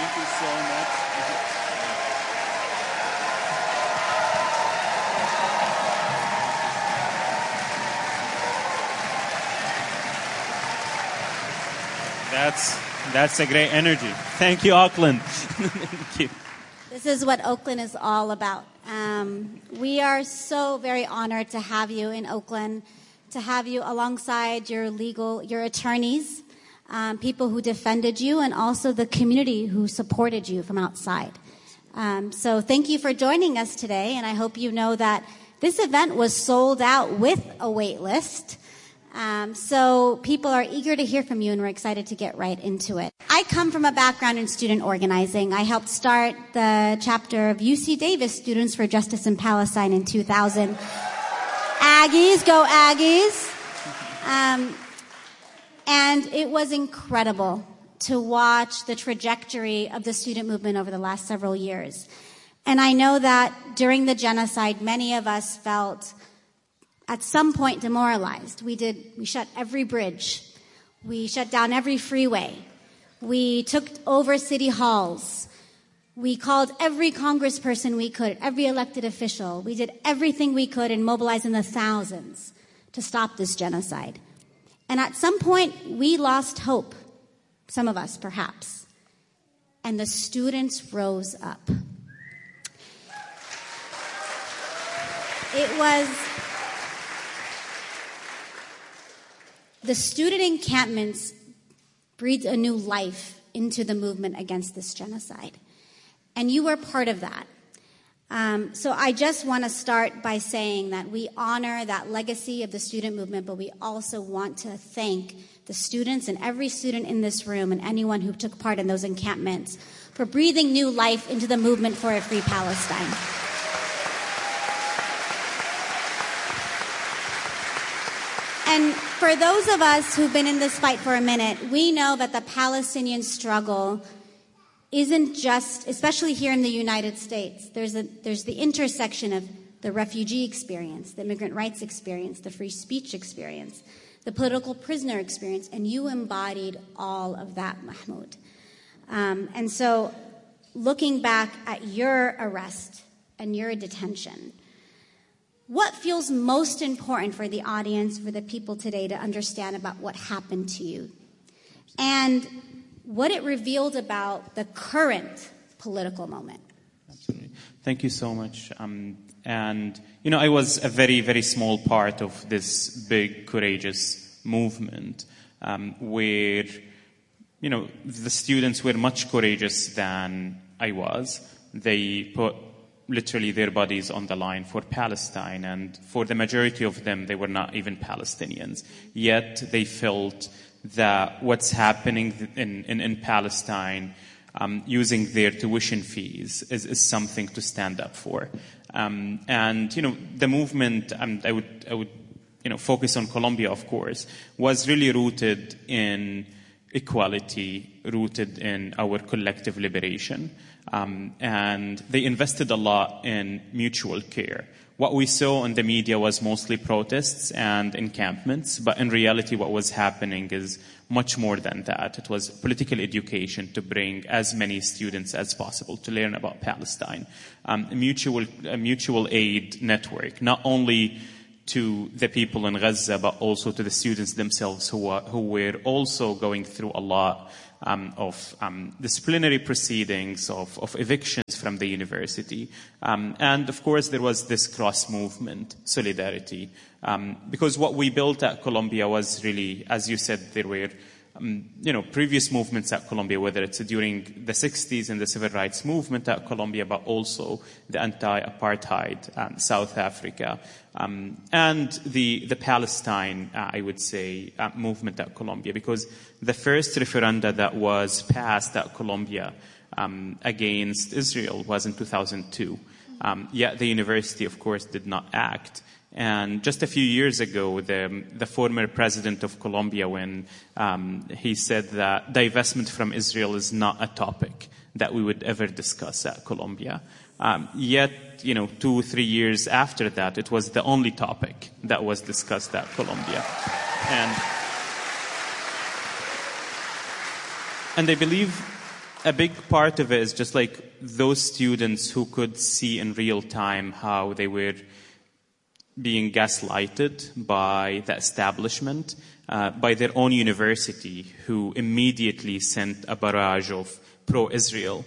Thank you so much. That's a great energy. Thank you, Auckland. Thank you. This is what Oakland is all about. We are so very honored to have you in Oakland, to have you alongside your attorneys, people who defended you, and also the community who supported you from outside. So thank you for joining us today, and I hope you know that this event was sold out with a wait list. So people are eager to hear from you, and we're excited to get right into it. I come from a background in student organizing. I helped start the chapter of UC Davis Students for Justice in Palestine in 2000. Aggies, go Aggies. And it was incredible to watch the trajectory of the student movement over the last several years. And I know that during the genocide, many of us felt at some point demoralized. We shut every bridge. We shut down every freeway. We took over city halls. We called every congressperson we could, every elected official. We did everything we could and mobilized in the thousands to stop this genocide. And at some point, we lost hope. Some of us, perhaps. And the students rose up. The student encampments breathed a new life into the movement against this genocide. And you were part of that. So I just want to start by saying that we honor that legacy of the student movement, but we also want to thank the students and every student in this room and anyone who took part in those encampments for breathing new life into the movement for a free Palestine. And for those of us who've been in this fight for a minute, we know that the Palestinian struggle isn't just, especially here in the United States, there's the intersection of the refugee experience, the immigrant rights experience, the free speech experience, the political prisoner experience, and you embodied all of that, Mahmoud. And so looking back at your arrest and your detention, what feels most important for the audience, for the people today to understand about what happened to you? And what it revealed about the current political moment. Absolutely. Thank you so much. And, I was a very, very small part of this big, courageous movement where, the students were much courageous than I was. They put literally their bodies on the line for Palestine, and for the majority of them, they were not even Palestinians. Yet they felt that what's happening in Palestine, using their tuition fees, is something to stand up for. And the movement, I would focus on Colombia, of course, was really rooted in equality, rooted in our collective liberation. And they invested a lot in mutual care. What we saw in the media was mostly protests and encampments, but in reality what was happening is much more than that. It was political education to bring as many students as possible to learn about Palestine. A mutual aid network, not only to the people in Gaza, but also to the students themselves who were also going through a lot of disciplinary proceedings, of evictions from the university. And of course there was this cross-movement solidarity. Because what we built at Columbia was really, as you said, there were previous movements at Columbia, whether it's during the 60s and the civil rights movement at Columbia, but also the anti-apartheid South Africa, and the Palestine, I would say, movement at Columbia, because the first referenda that was passed at Columbia against Israel was in 2002. Yet the university, of course, did not act. And just a few years ago, the former president of Colombia, when he said that divestment from Israel is not a topic that we would ever discuss at Colombia. Yet, 2-3 years after that, it was the only topic that was discussed at Colombia. And I believe a big part of it is just like those students who could see in real time how they were being gaslighted by the establishment, by their own university, who immediately sent a barrage of pro-Israel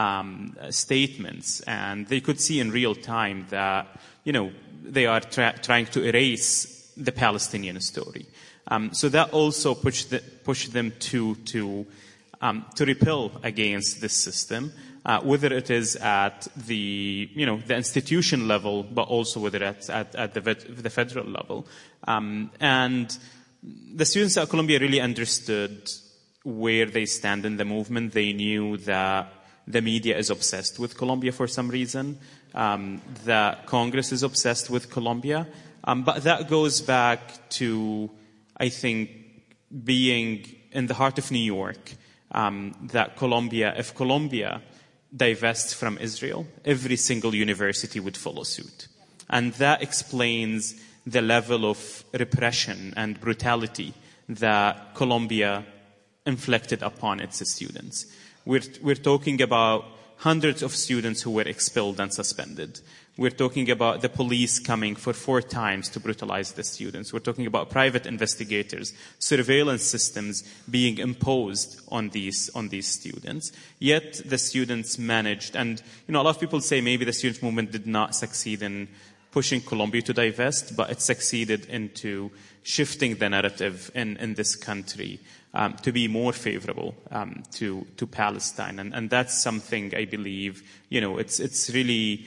statements. And they could see in real time that, they are trying to erase the Palestinian story. So that also pushed them to repel against this system, whether it is at the institution level, but also whether it's at the federal level. And the students at Columbia really understood where they stand in the movement. They knew that the media is obsessed with Columbia for some reason, that Congress is obsessed with Columbia. But that goes back to, I think, being in the heart of New York, that if Columbia divests from Israel, every single university would follow suit. And that explains the level of repression and brutality that Columbia inflicted upon its students. We're talking about hundreds of students who were expelled and suspended. We're talking about the police coming for 4 times to brutalize the students. We're talking about private investigators, surveillance systems being imposed on these students. Yet the students managed, and a lot of people say maybe the student movement did not succeed in pushing Columbia to divest, but it succeeded into shifting the narrative in this country to be more favorable to Palestine, and that's something I believe it's really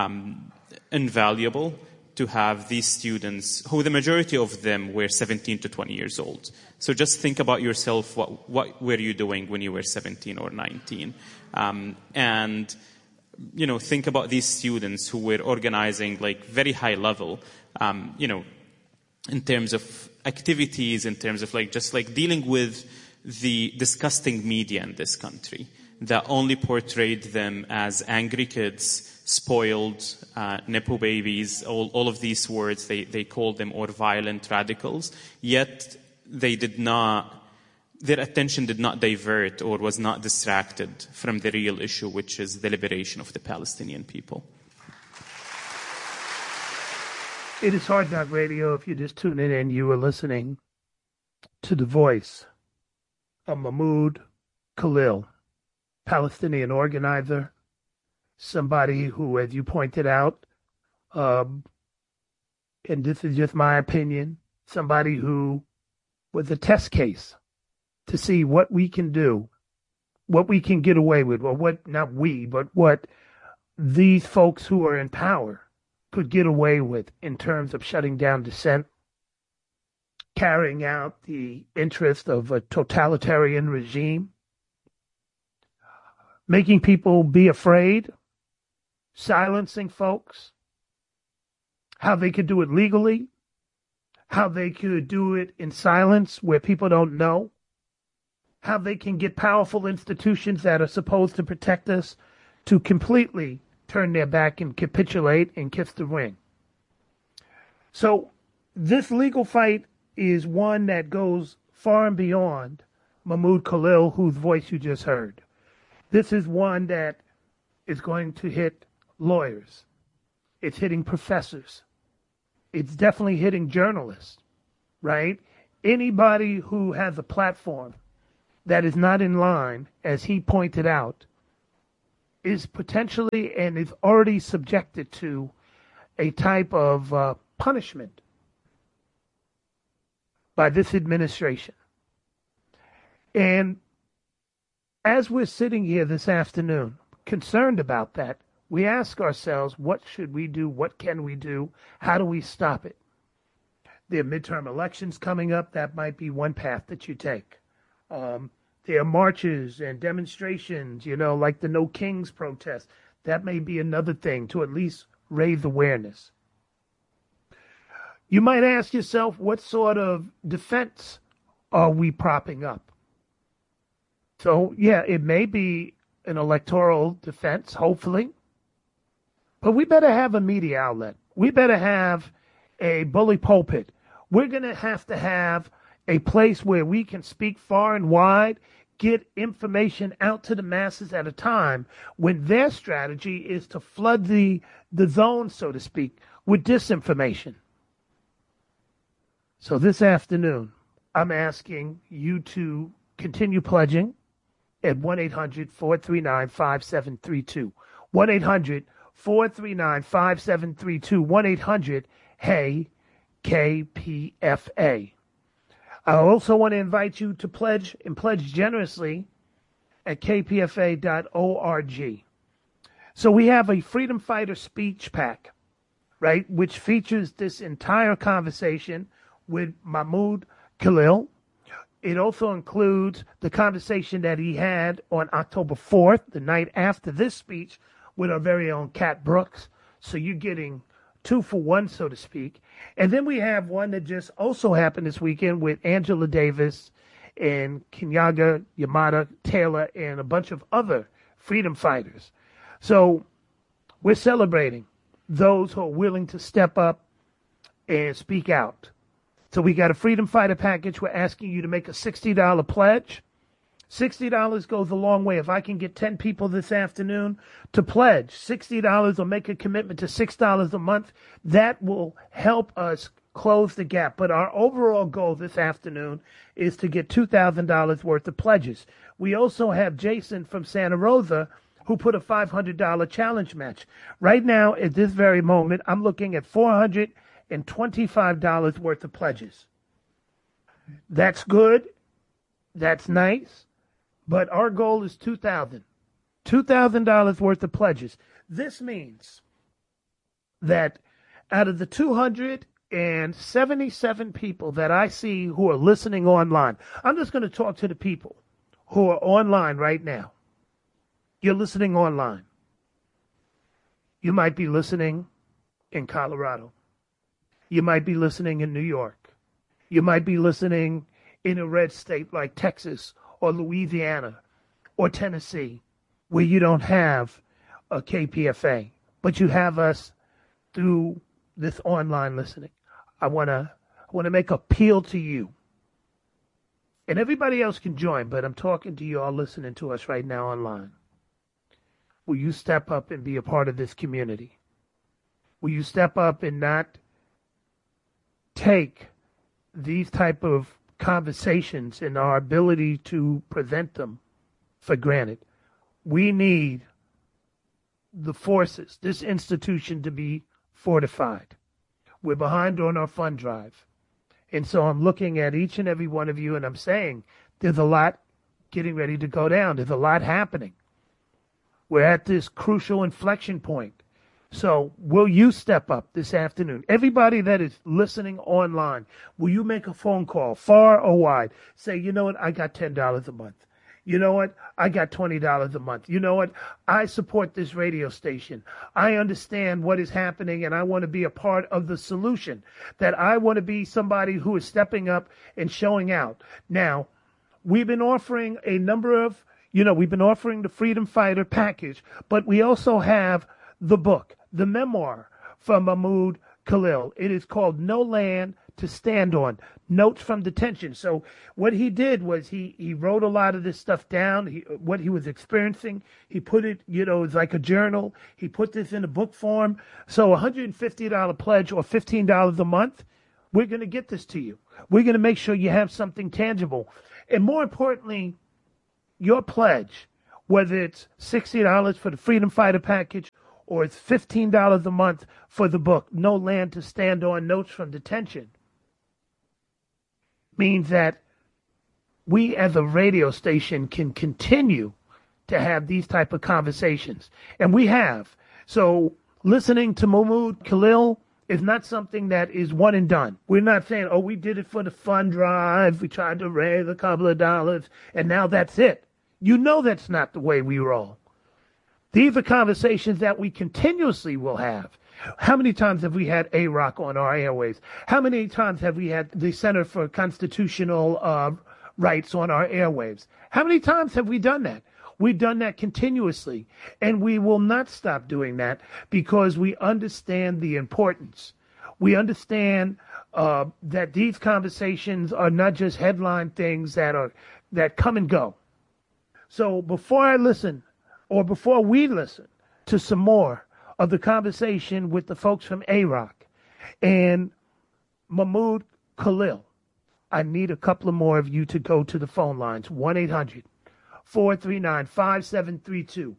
invaluable to have these students, who the majority of them were 17 to 20 years old. So just think about yourself. What were you doing when you were 17 or 19? And think about these students who were organizing like very high level, in terms of activities, in terms of just dealing with the disgusting media in this country that only portrayed them as angry kids, spoiled, nepo babies, all of these words they called them, or violent radicals. Yet their attention did not divert or was not distracted from the real issue, which is the liberation of the Palestinian people. It is Hard Knock Radio. If you're just tuning in, you are listening to the voice of Mahmoud Khalil, Palestinian organizer, somebody who, as you pointed out, and this is just my opinion, somebody who was a test case to see what we can do, what we can get away with, or what these folks who are in power could get away with in terms of shutting down dissent, carrying out the interest of a totalitarian regime, making people be afraid, silencing folks, how they could do it legally, how they could do it in silence where people don't know, how they can get powerful institutions that are supposed to protect us to completely turn their back and capitulate and kiss the ring. So this legal fight is one that goes far and beyond Mahmoud Khalil, whose voice you just heard. This is one that is going to hit lawyers. It's hitting professors. It's definitely hitting journalists, right? Anybody who has a platform that is not in line, as he pointed out, is potentially and is already subjected to a type of punishment by this administration. And as we're sitting here this afternoon, concerned about that, we ask ourselves, what should we do? What can we do? How do we stop it? There are midterm elections coming up. That might be one path that you take. There are marches and demonstrations, like the No Kings protest. That may be another thing to at least raise awareness. You might ask yourself, what sort of defense are we propping up? So, yeah, it may be an electoral defense, hopefully. But we better have a media outlet. We better have a bully pulpit. We're going to have a place where we can speak far and wide get information out to the masses at a time when their strategy is to flood the zone, so to speak, with disinformation. So this afternoon, I'm asking you to continue pledging at 1-800-439-5732. 1-800-439-5732. 1-800-HEY-KPFA. I also want to invite you to pledge and pledge generously at kpfa.org. So we have a Freedom Fighter speech pack, right, which features this entire conversation with Mahmoud Khalil. It also includes the conversation that he had on October 4th, the night after this speech, with our very own Cat Brooks. So you're getting 2 for 1, so to speak. And then we have one that just also happened this weekend with Angela Davis and Kenyaga Yamada Taylor and a bunch of other freedom fighters. So we're celebrating those who are willing to step up and speak out. So we got a freedom fighter package. We're asking you to make a $60 pledge. $60 goes a long way. If I can get 10 people this afternoon to pledge $60 or make a commitment to $6 a month, that will help us close the gap. But our overall goal this afternoon is to get $2,000 worth of pledges. We also have Jason from Santa Rosa who put a $500 challenge match. Right now, at this very moment, I'm looking at $425 worth of pledges. That's good. That's nice. But our goal is $2,000. $2,000 worth of pledges. This means that out of the 277 people that I see who are listening online, I'm just going to talk to the people who are online right now. You're listening online. You might be listening in Colorado. You might be listening in New York. You might be listening in a red state like Texas or Louisiana or Tennessee, where you don't have a KPFA, but you have us through this online listening. I want to make an appeal to you. And everybody else can join, but I'm talking to you all listening to us right now online. Will you step up and be a part of this community? Will you step up and not take these type of conversations and our ability to present them for granted? We need the forces, this institution, to be fortified. We're behind on our fund drive. And so I'm looking at each and every one of you and I'm saying there's a lot getting ready to go down. There's a lot happening. We're at this crucial inflection point. So will you step up this afternoon? Everybody that is listening online, will you make a phone call, far or wide? Say, you know what, I got $10 a month. You know what, I got $20 a month. You know what, I support this radio station. I understand what is happening and I want to be a part of the solution. That I want to be somebody who is stepping up and showing out. Now, we've been offering a number of, we've been offering the Freedom Fighter package, but we also have the book, the memoir from Mahmoud Khalil. It is called No Land to Stand On, Notes from Detention. So what he did was he wrote a lot of this stuff down, what he was experiencing. He put it, it's like a journal. He put this in a book form. So $150 pledge or $15 a month, we're going to get this to you. We're going to make sure you have something tangible. And more importantly, your pledge, whether it's $60 for the Freedom Fighter package or it's $15 a month for the book, No Land to Stand On, Notes from Detention, means that we as a radio station can continue to have these type of conversations. And we have. So listening to Mahmoud Khalil is not something that is one and done. We're not saying, oh, we did it for the fund drive, we tried to raise a couple of dollars, and now that's it. You know that's not the way we roll. These are conversations that we continuously will have. How many times have we had AROC on our airwaves? How many times have we had the Center for Constitutional Rights on our airwaves? How many times have we done that? We've done that continuously, and we will not stop doing that because we understand the importance. We understand that these conversations are not just headline things that come and go. So before I listen, or before we listen to some more of the conversation with the folks from AROC and Mahmoud Khalil, I need a couple of more of you to go to the phone lines. 1-800-439-5732.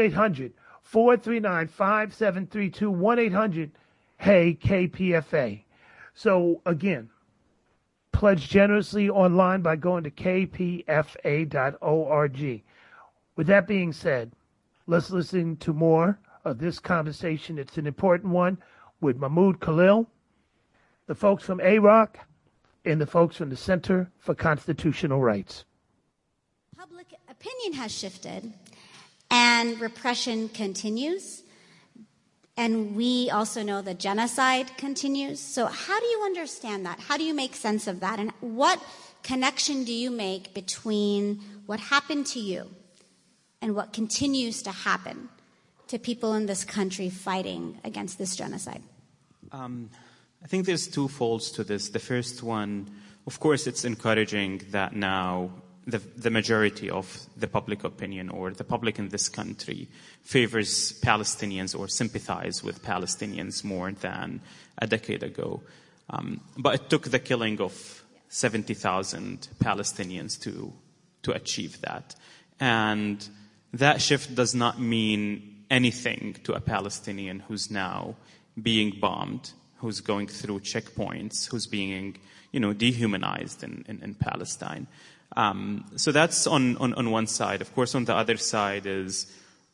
1-800-439-5732. 1-800-HEY-KPFA. So again, pledge generously online by going to kpfa.org. With that being said, let's listen to more of this conversation. It's an important one with Mahmoud Khalil, the folks from AROC, and the folks from the Center for Constitutional Rights. Public opinion has shifted, and repression continues. And we also know that genocide continues. So how do you understand that? How do you make sense of that? And what connection do you make between what happened to you and what continues to happen to people in this country fighting against this genocide? I think there's two folds to this. The first one, of course, it's encouraging that now the majority of the public opinion or the public in this country favors Palestinians or sympathize with Palestinians more than a decade ago. But it took the killing of 70,000 Palestinians to achieve that. And that shift does not mean anything to a Palestinian who's now being bombed, who's going through checkpoints, who's being, dehumanized in Palestine. So that's on one side. Of course, on the other side is,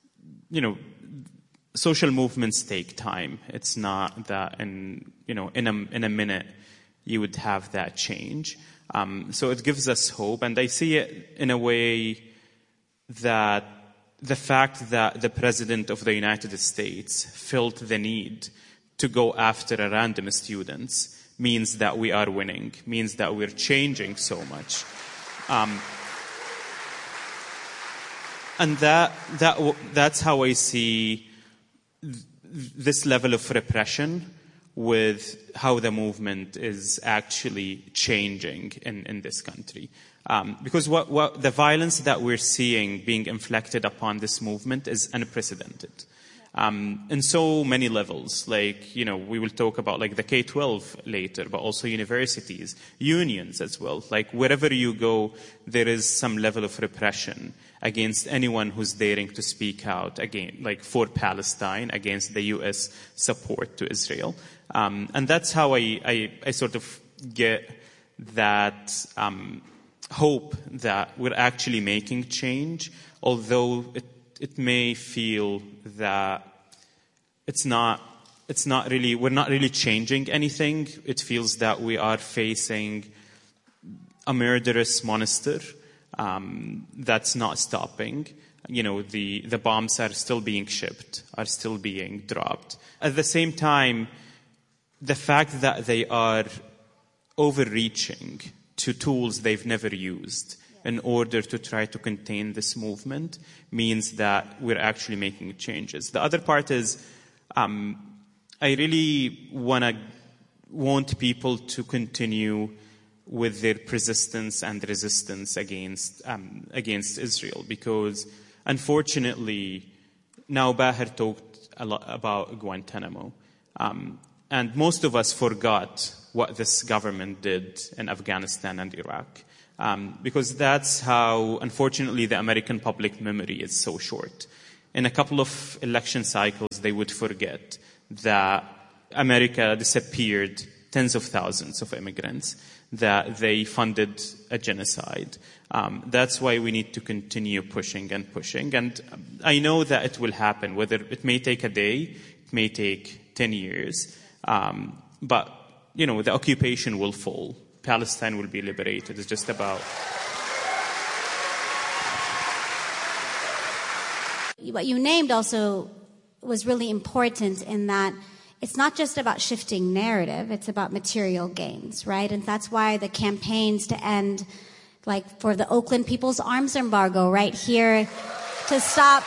social movements take time. It's not that in a minute you would have that change. So it gives us hope, and I see it in a way that the fact that the President of the United States felt the need to go after a random students means that we are winning, means that we're changing so much. And that's how I see this level of repression with how the movement is actually changing in this country. Because what the violence that we're seeing being inflicted upon this movement is unprecedented. In so many levels, we will talk about the K-12 later, but also universities, unions as well. Wherever you go, there is some level of repression against anyone who's daring to speak out again, for Palestine, against the U.S. support to Israel. And that's how I sort of get that hope that we're actually making change, although it may feel that we're not really changing anything. It feels that we are facing a murderous monster that's not stopping. The bombs are still being shipped, are still being dropped. At the same time, the fact that they are overreaching to tools they've never used in order to try to contain this movement means that we're actually making changes. The other part is I really want people to continue with their persistence and resistance against Israel, because unfortunately now Baher talked a lot about Guantanamo, and most of us forgot what this government did in Afghanistan and Iraq. Because that's how, unfortunately, the American public memory is so short. In a couple of election cycles, they would forget that America disappeared tens of thousands of immigrants, that they funded a genocide. That's why we need to continue pushing and pushing. And I know that it will happen, whether it may take a day, it may take 10 years. But, the occupation will fall. Palestine will be liberated. It's just about... What you named also was really important in that it's not just about shifting narrative, it's about material gains, right? And that's why the campaigns to end, for the Oakland People's Arms Embargo right here to stop...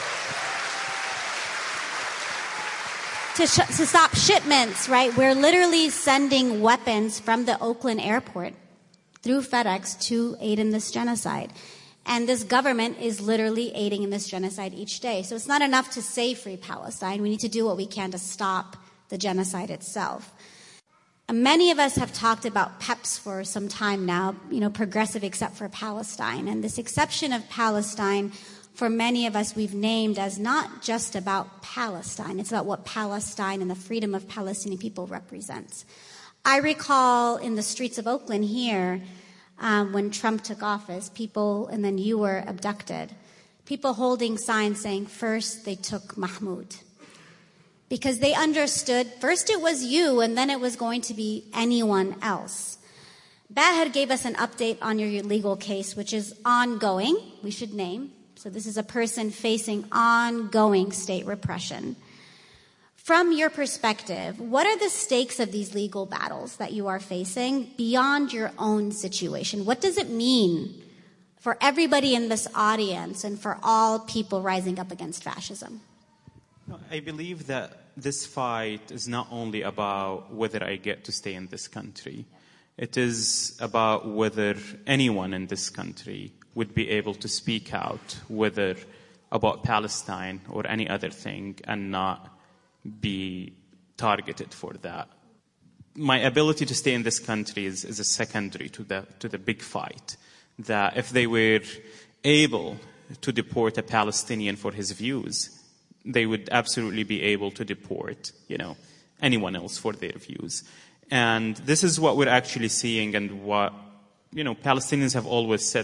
To stop shipments, right? We're literally sending weapons from the Oakland airport through FedEx to aid in this genocide. And this government is literally aiding in this genocide each day. So it's not enough to say free Palestine. We need to do what we can to stop the genocide itself. Many of us have talked about PEPs for some time now, progressive except for Palestine. And this exception of Palestine, for many of us, we've named as not just about Palestine. It's about what Palestine and the freedom of Palestinian people represents. I recall in the streets of Oakland here, when Trump took office, people, and then you were abducted, people holding signs saying, first they took Mahmoud. Because they understood, first it was you, and then it was going to be anyone else. Baher gave us an update on your legal case, which is ongoing, we should name. So this is a person facing ongoing state repression. From your perspective, what are the stakes of these legal battles that you are facing beyond your own situation? What does it mean for everybody in this audience and for all people rising up against fascism? I believe that this fight is not only about whether I get to stay in this country. It is about whether anyone in this country would be able to speak out, whether about Palestine or any other thing, and not be targeted for that. My ability to stay in this country is a secondary to the big fight. That if they were able to deport a Palestinian for his views, they would absolutely be able to deport, anyone else for their views. And this is what we're actually seeing, and what, Palestinians have always said,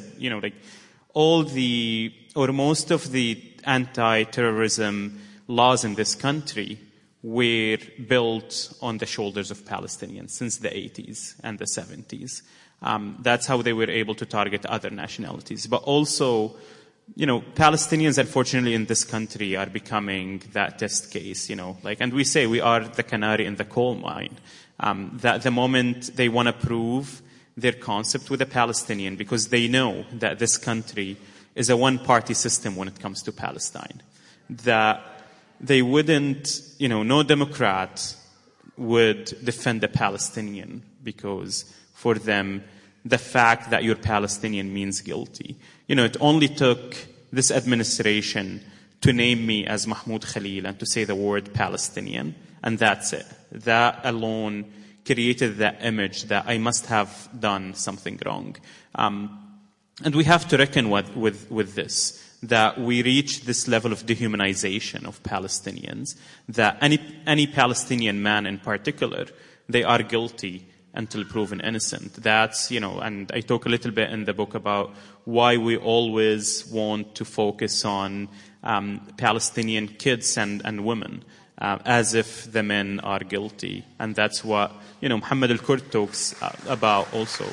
most of the anti-terrorism laws in this country were built on the shoulders of Palestinians since the 80s and the 70s. That's how they were able to target other nationalities. But also, Palestinians, unfortunately, in this country are becoming that test case, and we say we are the canary in the coal mine. That the moment they want to prove their concept with a Palestinian, because they know that this country is a one-party system when it comes to Palestine, that they wouldn't, no Democrat would defend a Palestinian, because for them, the fact that you're Palestinian means guilty. It only took this administration to name me as Mahmoud Khalil and to say the word Palestinian, and that's it. That alone created that image that I must have done something wrong. And we have to reckon with this, that we reach this level of dehumanization of Palestinians, that any Palestinian man in particular, they are guilty until proven innocent. That's, and I talk a little bit in the book about why we always want to focus on Palestinian kids and women, as if the men are guilty. And that's what, Muhammad al-Kurd talks about also.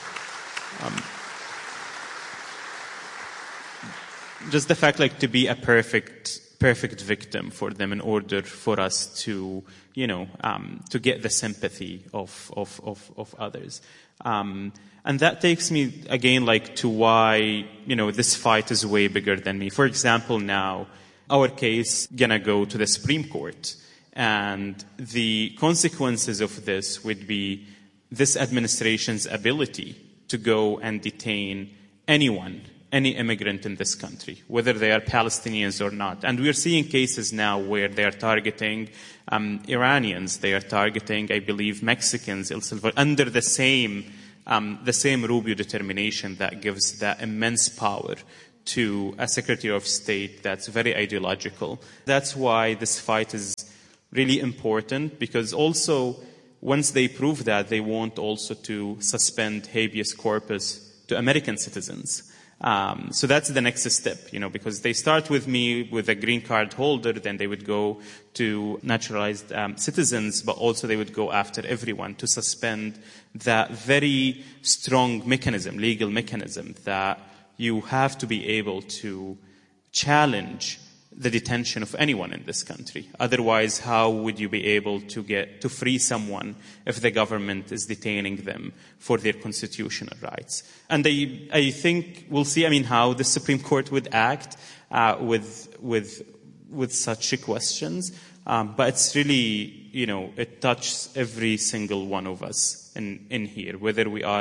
Just the fact, to be a perfect victim for them in order for us to, to get the sympathy of others. And that takes me again, to why, this fight is way bigger than me. For example, now our case gonna go to the Supreme Court, and the consequences of this would be this administration's ability to go and detain anyone, any immigrant in this country, whether they are Palestinians or not. And we're seeing cases now where they are targeting Iranians, they are targeting, I believe, Mexicans, El Salvador, under the same Rubio determination that gives that immense power to a Secretary of State that's very ideological. That's why this fight is really important, because also once they prove that, they want also to suspend habeas corpus to American citizens. So that's the next step, because they start with me with a green card holder, then they would go to naturalized citizens, but also they would go after everyone to suspend that very strong mechanism, legal mechanism, that you have to be able to challenge the detention of anyone in this country. Otherwise, how would you be able to free someone if the government is detaining them for their constitutional rights? And I think we'll see, how the Supreme Court would act with such questions. But it's really, it touches every single one of us in here, whether we are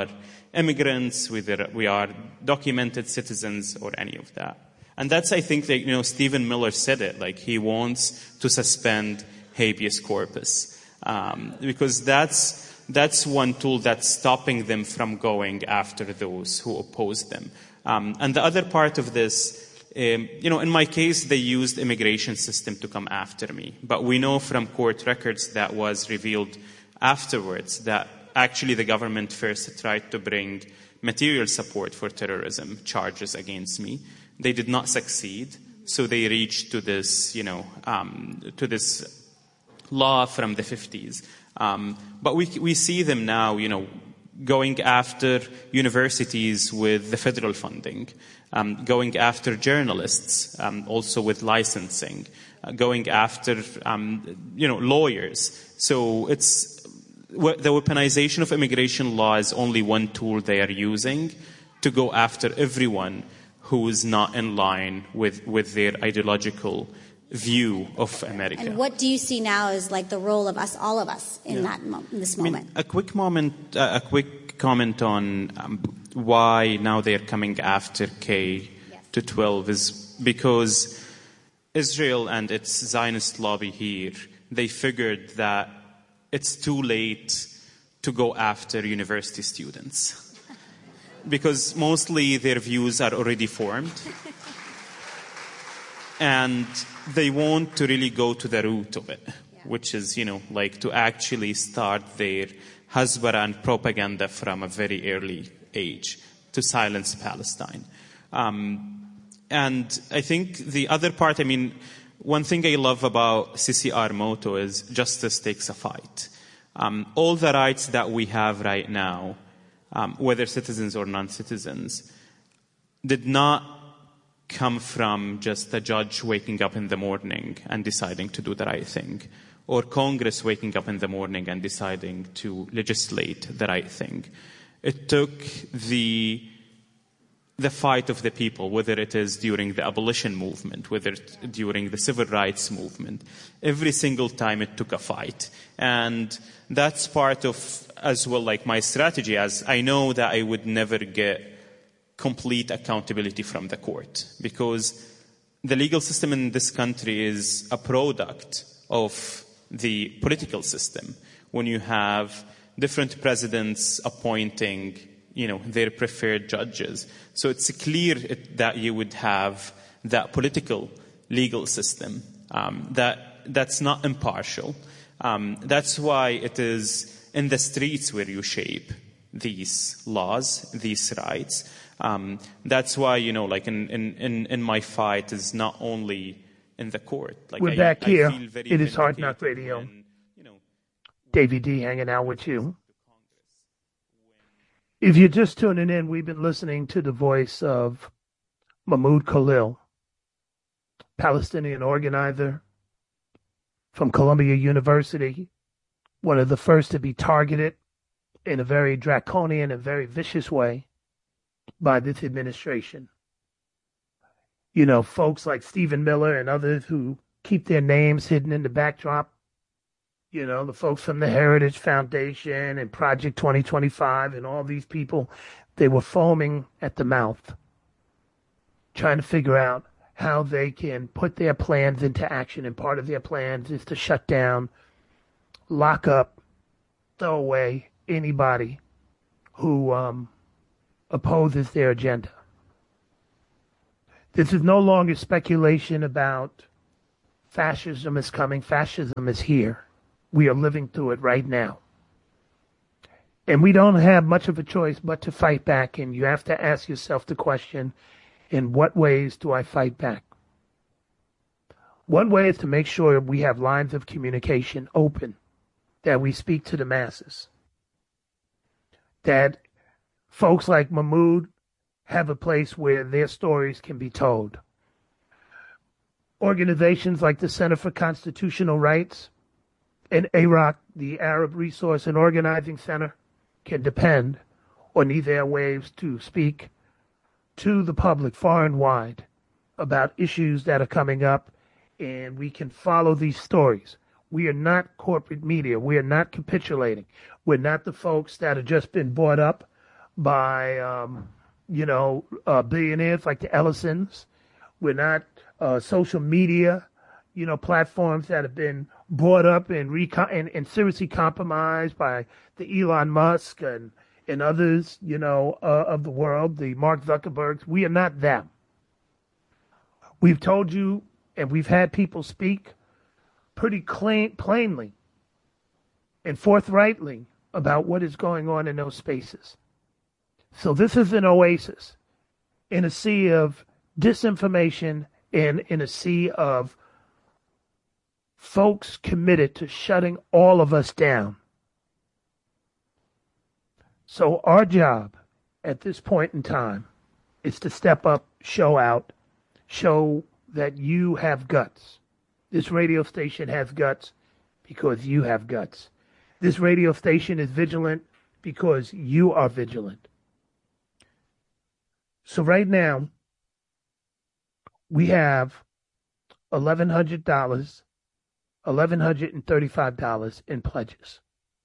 immigrants, whether we are documented citizens or any of that. And that's, I think, that, Stephen Miller said it, like he wants to suspend habeas corpus. Because that's one tool that's stopping them from going after those who oppose them. And the other part of this, in my case, they used immigration system to come after me. But we know from court records that was revealed afterwards that actually the government first tried to bring material support for terrorism charges against me. They did not succeed. So they reached to this, to this law from the 50s. But we see them now, going after universities with the federal funding, going after journalists, also with licensing, going after, lawyers. So the weaponization of immigration law is only one tool they are using to go after everyone who is not in line with their ideological view of America. And what do you see now as like the role of us, all of us, in this moment? A quick comment on why now they are coming after K-12 is because Israel and its Zionist lobby here, they figured that it's too late to go after university students because mostly their views are already formed. And they want to really go to the root of it, which is, to actually start their Hasbara and propaganda from a very early age to silence Palestine. And I think the other part, one thing I love about CCR motto is justice takes a fight. All the rights that we have right now, whether citizens or non-citizens, did not come from just a judge waking up in the morning and deciding to do the right thing, or Congress waking up in the morning and deciding to legislate the right thing. It took the fight of the people, whether it is during the abolition movement, whether during the civil rights movement. Every single time it took a fight. And that's part of, as well, like my strategy, as I know that I would never get complete accountability from the court, because the legal system in this country is a product of the political system. When you have different presidents appointing, their preferred judges. So it's clear that you would have that political legal system that's not impartial. That's why it is in the streets where you shape these laws, these rights. That's why, in my fight is not only in the court. We're back here. It is Hard Knock Radio. Davey D hanging out with you. If you're just tuning in, we've been listening to the voice of Mahmoud Khalil, Palestinian organizer from Columbia University, one of the first to be targeted in a very draconian and very vicious way by this administration. Folks like Stephen Miller and others who keep their names hidden in the backdrop. The folks from the Heritage Foundation and Project 2025 and all these people, they were foaming at the mouth, trying to figure out how they can put their plans into action. And part of their plans is to shut down, lock up, throw away anybody who opposes their agenda. This is no longer speculation about fascism is coming. Fascism is here. We are living through it right now. And we don't have much of a choice but to fight back. And you have to ask yourself the question, in what ways do I fight back? One way is to make sure we have lines of communication open, that we speak to the masses, that folks like Mahmoud have a place where their stories can be told. Organizations like the Center for Constitutional Rights and AROC, the Arab Resource and Organizing Center, can depend on these airwaves to speak to the public far and wide about issues that are coming up, and we can follow these stories. We are not corporate media. We are not capitulating. We're not the folks that have just been bought up by, billionaires like the Ellisons. We're not social media, platforms that have been brought up and seriously compromised by the Elon Musk and others, of the world, the Mark Zuckerbergs. We are not them. We've told you, and we've had people speak pretty plainly and forthrightly about what is going on in those spaces. So this is an oasis in a sea of disinformation and in a sea of folks committed to shutting all of us down. So our job at this point in time is to step up, show out, show that you have guts. This radio station has guts because you have guts. This radio station is vigilant because you are vigilant. So right now, we have $1,135 in pledges.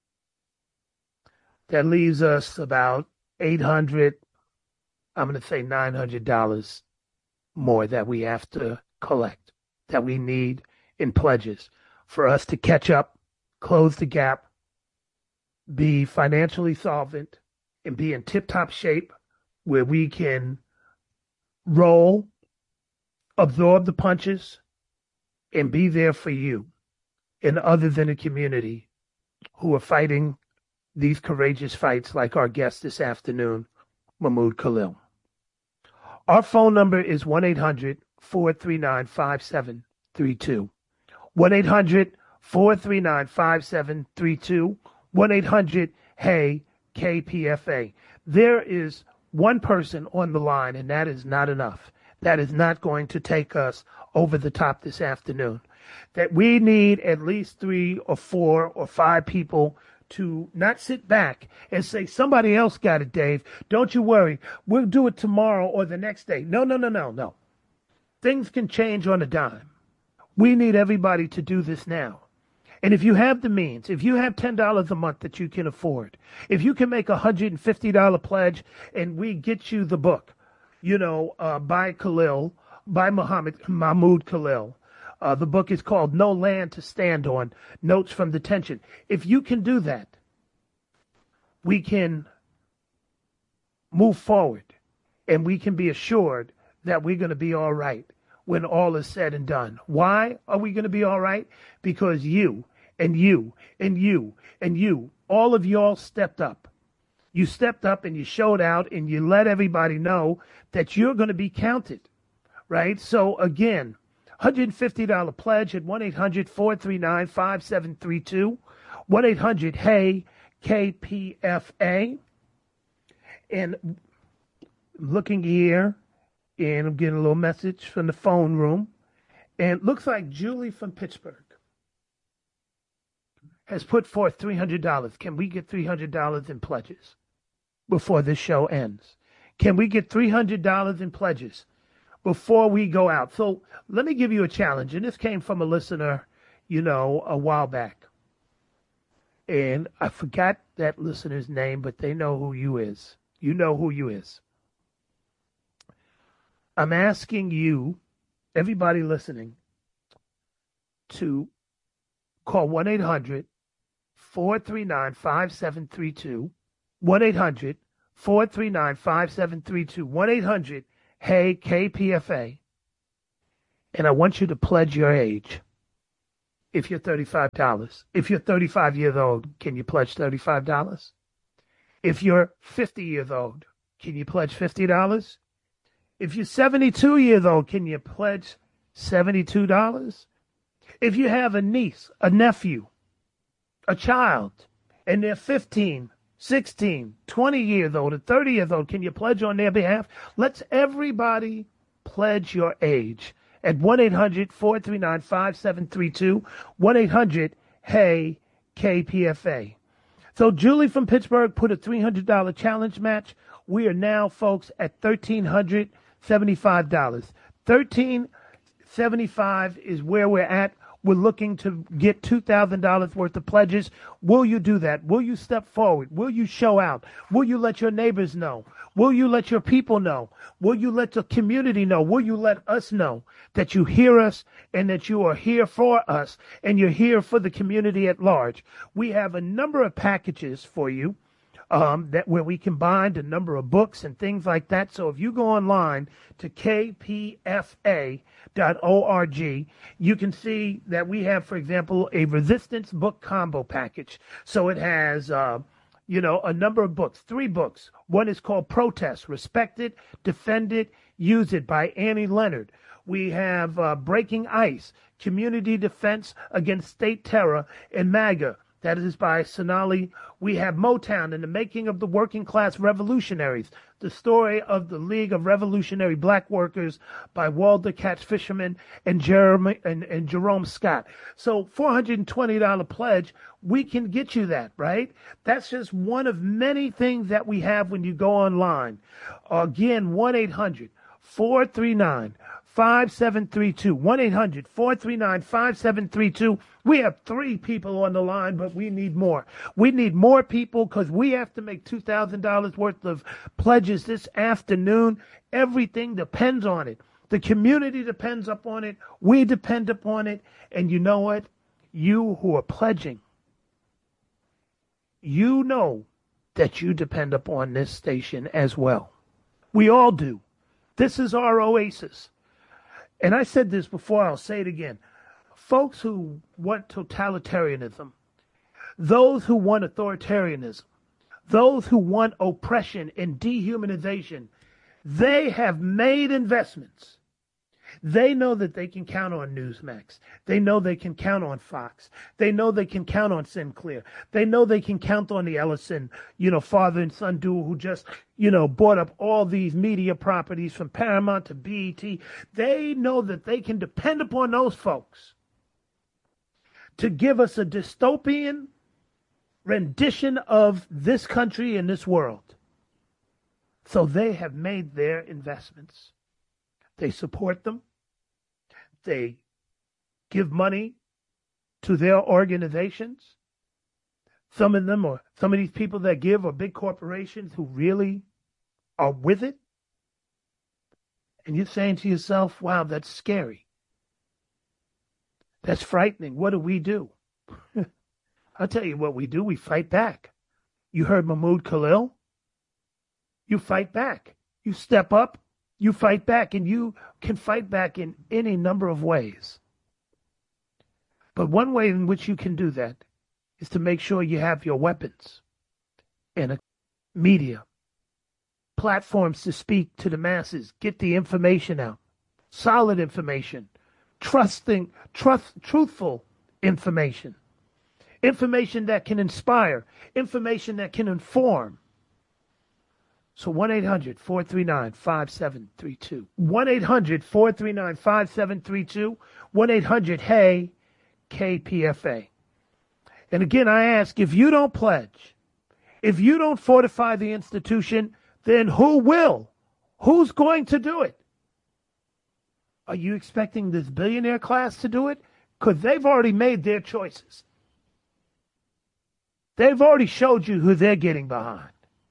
That leaves us about $800, I'm going to say $900 more that we have to collect, that we need in pledges for us to catch up, close the gap, be financially solvent, and be in tip-top shape where we can roll, absorb the punches, and be there for you and others in the community who are fighting these courageous fights like our guest this afternoon, Mahmoud Khalil. Our phone number is 1-800-439-5732. 1-800-439-5732. 1-800-HEY-KPFA. There is one person on the line, and that is not enough. That is not going to take us over the top this afternoon. That we need at least 3 or 4 or 5 people to not sit back and say, somebody else got it, Dave. Don't you worry. We'll do it tomorrow or the next day. No. Things can change on a dime. We need everybody to do this now. And if you have the means, if you have $10 a month that you can afford, if you can make a $150 pledge and we get you the book, by Khalil, by Mahmoud Khalil. The book is called No Land to Stand On, Notes from Detention. If you can do that, we can move forward and we can be assured that we're going to be all right when all is said and done. Why are we going to be all right? Because you and you and you and you, all of y'all stepped up. You stepped up and you showed out and you let everybody know that you're going to be counted, right? So again, $150 pledge at 1-800-439-5732, 1-800-HEY-KPFA. And I'm looking here, and I'm getting a little message from the phone room. And it looks like Julie from Pittsburgh has put forth $300. Can we get $300 in pledges before this show ends? Can we get $300 in pledges before we go out? So let me give you a challenge. And this came from a listener, a while back. And I forgot that listener's name, but they know who you is. You know who you is. I'm asking you, everybody listening, to call 1-800-439-5732, 1-800-439-5732, 1-800-HEY-KPFA, and I want you to pledge your age. If you're $35. If you're 35 years old, can you pledge $35? If you're 50 years old, can you pledge $50? If you're 72 years old, can you pledge $72? If you have a niece, a nephew, a child, and they're 15, 16, 20 years old, or 30 years old, can you pledge on their behalf? Let's everybody pledge your age at 1-800-439-5732, 1-800-HEY-KPFA. So Julie from Pittsburgh put a $300 challenge match. We are now, folks, at $1,375. $1,375 is where we're at. We're looking to get $2,000 worth of pledges. Will you do that? Will you step forward? Will you show out? Will you let your neighbors know? Will you let your people know? Will you let the community know? Will you let us know that you hear us and that you are here for us and you're here for the community at large? We have a number of packages for you. That where we combined a number of books and things like that. So if you go online to kpfa.org, you can see that we have, for example, a resistance book combo package. So it has, a number of books, 3 books. One is called Protest, Respect It, Defend It, Use It by Annie Leonard. We have Breaking Ice, Community Defense Against State Terror and MAGA. That is by Sonali. We have Motown and the Making of the Working Class Revolutionaries, the story of the League of Revolutionary Black Workers by Walter Katz Fisherman and Jerome Scott. So $420 pledge, we can get you that, right? That's just one of many things that we have when you go online. Again, 1-800-439-5732. 1-800-439-5732. We have 3 people on the line, but we need more. We need more people because we have to make $2,000 worth of pledges this afternoon. Everything depends on it. The community depends upon it. We depend upon it. And you know what? You who are pledging, you know that you depend upon this station as well. We all do. This is our oasis. And I said this before, I'll say it again. Folks who want totalitarianism, those who want authoritarianism, those who want oppression and dehumanization, they have made investments. They know that they can count on Newsmax. They know they can count on Fox. They know they can count on Sinclair. They know they can count on the Ellison, father and son duo who just, bought up all these media properties from Paramount to BET. They know that they can depend upon those folks to give us a dystopian rendition of this country and this world. So they have made their investments. They support them. They give money to their organizations. Some of these people that give are big corporations who really are with it. And you're saying to yourself, wow, that's scary. That's frightening. What do? I'll tell you what we do. We fight back. You heard Mahmoud Khalil? You fight back. You step up. You fight back, and you can fight back in any number of ways. But one way in which you can do that is to make sure you have your weapons and a media, platforms to speak to the masses, get the information out, solid information, truthful information, information that can inspire, information that can inform. So 1-800-439-5732. 1-800-439-5732. 1-800-HEY-KPFA. And again, I ask, if you don't pledge, if you don't fortify the institution, then who will? Who's going to do it? Are you expecting this billionaire class to do it? Because they've already made their choices. They've already showed you who they're getting behind.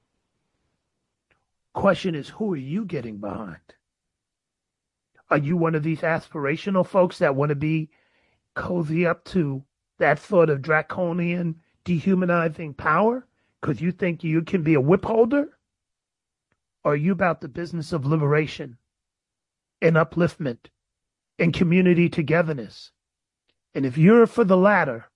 Question is, who are you getting behind? Are you one of these aspirational folks that want to be cozy up to that sort of draconian, dehumanizing power because you think you can be a whip holder? Or are you about the business of liberation and upliftment and community togetherness? And if you're for the latter,